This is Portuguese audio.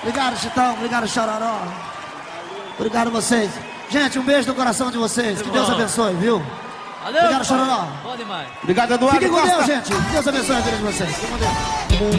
Obrigado, Chitão. Obrigado, Chororó. Obrigado a vocês. Gente, um beijo no coração de vocês. Que Deus abençoe, viu? Valeu, obrigado, Chororó. bom demais. Obrigado, Eduardo Fiquem com Costa. Deus, gente. Deus abençoe a vida de vocês. Fiquem com Deus.